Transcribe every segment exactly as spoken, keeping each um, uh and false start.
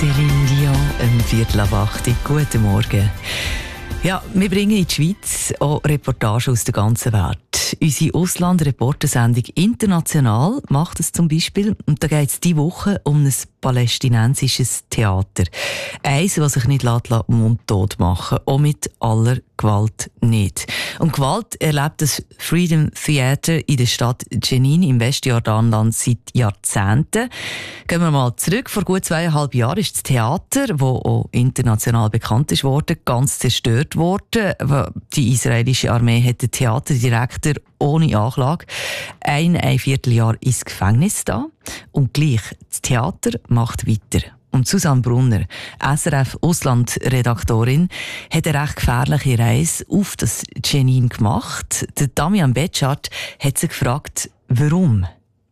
Céline Dion, um Viertel ab acht. Guten Morgen. Ja, wir bringen in die Schweiz auch Reportagen aus der ganzen Welt. Unsere Ausland-Reportersendung «International» macht es zum Beispiel. Und da geht es diese Woche um ein palästinensisches Theater. Eins, das sich nicht mundtot machen lässt, auch mit aller Gewalt nicht. Und Gewalt erlebt das Freedom Theater in der Stadt Jenin im Westjordanland seit Jahrzehnten. Gehen wir mal zurück. Vor gut zweieinhalb Jahren ist das Theater, das auch international bekannt ist worden, ganz zerstört worden. Die israelische Armee hat den Theaterdirektor ohne Anklage ein, ein Vierteljahr ins Gefängnis da. Und gleich, das Theater macht weiter. Und Susanne Brunner, S R F-Auslandredaktorin, hat eine recht gefährliche Reise auf das Jenin gemacht. Der Damian Betschart hat sich gefragt, warum?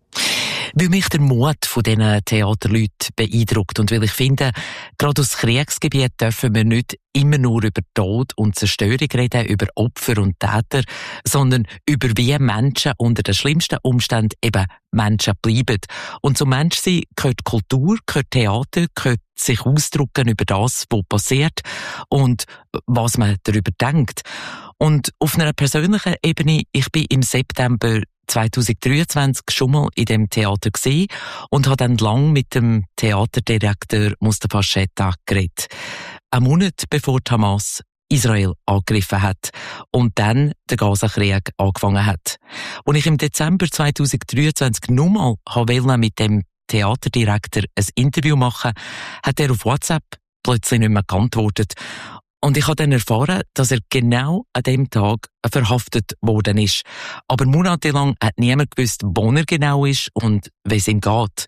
Weil mich der Mut von diesen Theaterleuten beeindruckt und weil ich finde, gerade aus Kriegsgebiet dürfen wir nicht immer nur über Tod und Zerstörung reden, über Opfer und Täter, sondern über wie Menschen unter den schlimmsten Umständen eben Menschen bleiben. Und zum Menschsein gehört Kultur, gehört Theater, gehört sich ausdrücken über das, was passiert und was man darüber denkt. Und auf einer persönlichen Ebene, ich bin im September zweitausenddreiundzwanzig schon mal in dem Theater gesehen und habe dann lang mit dem Theaterdirektor Mustafa Shetta geredet. Ein Monat bevor die Hamas Israel angegriffen hat und dann der Gaza-Krieg angefangen hat. Als ich im Dezember zweitausenddreiundzwanzig nochmal mit dem Theaterdirektor ein Interview machen wollte, hat er auf WhatsApp plötzlich nicht mehr geantwortet. Und ich habe dann erfahren, dass er genau an dem Tag verhaftet worden ist. Aber monatelang hat niemand gewusst, wo er genau ist und wie es ihm geht.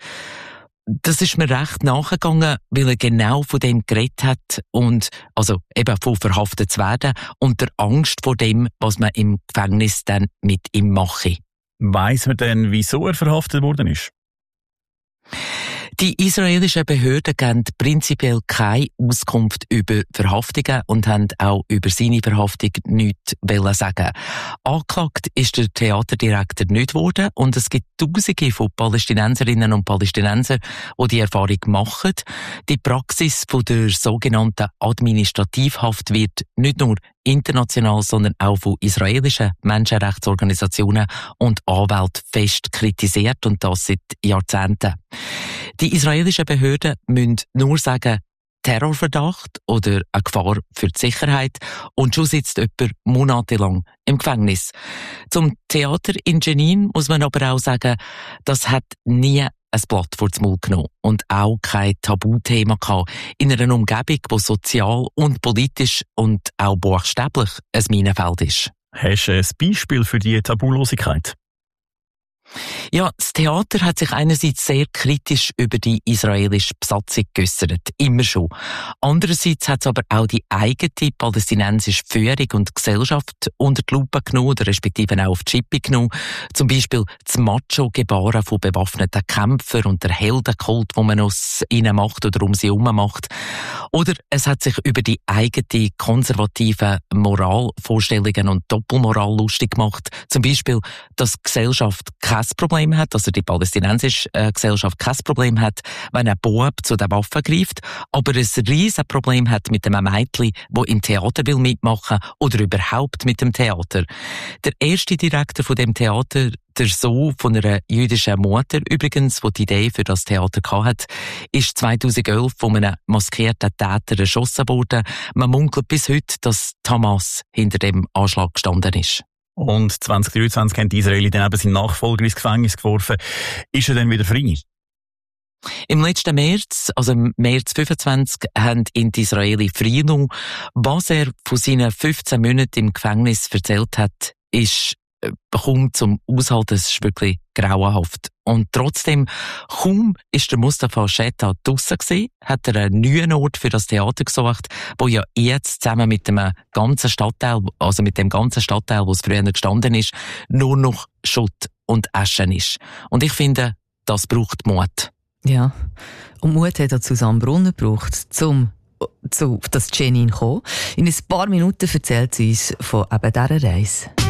Das ist mir recht nachgegangen, weil er genau von dem geredet hat und, also eben von verhaftet zu werden und der Angst vor dem, was man im Gefängnis dann mit ihm mache. Weiss man denn, wieso er verhaftet worden ist? Die israelischen Behörden geben prinzipiell keine Auskunft über Verhaftungen und haben auch über seine Verhaftung nichts sagen. Angeklagt ist der Theaterdirektor nicht worden und es gibt Tausende von Palästinenserinnen und Palästinensern, die die Erfahrung machen. Die Praxis von der sogenannten Administrativhaft wird nicht nur international, sondern auch von israelischen Menschenrechtsorganisationen und Anwälten fest kritisiert und das seit Jahrzehnten. Die israelischen Behörden müssen nur sagen, Terrorverdacht oder eine Gefahr für die Sicherheit und schon sitzt jemand monatelang im Gefängnis. Zum Theater in Jenin muss man aber auch sagen, das hat nie ein Blatt vor den Mund genommen und auch kein Tabuthema gehabt in einer Umgebung, die sozial und politisch und auch buchstäblich ein Minenfeld ist. Hast du ein Beispiel für diese Tabulosigkeit? Ja, das Theater hat sich einerseits sehr kritisch über die israelische Besatzung geäussert, immer schon. Andererseits hat es aber auch die eigene palästinensische Führung und Gesellschaft unter die Lupe genommen, oder respektive auch auf die Schippe genommen. Zum Beispiel das Macho-Gebaren von bewaffneten Kämpfern und der Heldenkult, den man aus ihnen macht oder um sie herum macht. Oder es hat sich über die eigene konservative Moralvorstellungen und Doppelmoral lustig gemacht. Zum Beispiel, dass die Gesellschaft kein Problem hat, also die palästinensische äh, Gesellschaft kein Problem hat, wenn ein Bub zu den Waffen greift, aber ein riesen Problem hat mit einem Mädchen, das im Theater will mitmachen oder überhaupt mit dem Theater. Der erste Direktor von dem Theater, der Sohn von einer jüdischen Mutter übrigens, die die Idee für das Theater hatte, ist zweitausendelf von einem maskierten Täter erschossen worden. Man munkelt bis heute, dass die Hamas hinter dem Anschlag gestanden ist. Und zwanzig dreiundzwanzig haben die Israelis dann eben seinen Nachfolger ins Gefängnis geworfen. Ist er dann wieder frei? Im letzten März, also im März fünfundzwanzig, haben ihn die Israelis freigenommen. Was er von seinen fünfzehn Monaten im Gefängnis erzählt hat, ist kaum zum Aushalten, es ist wirklich grauenhaft. Und trotzdem, kaum ist der Mustafa Shetta draussen gewesen, hat er einen neuen Ort für das Theater gesucht, wo ja jetzt zusammen mit dem ganzen Stadtteil, also mit dem ganzen Stadtteil, wo es früher gestanden ist, nur noch Schutt und Asche ist. Und ich finde, das braucht Mut. Ja, und Mut hat auch Susanne Brunner gebraucht, um zu das Jenin zu kommen. In ein paar Minuten erzählt sie uns von eben dieser Reise.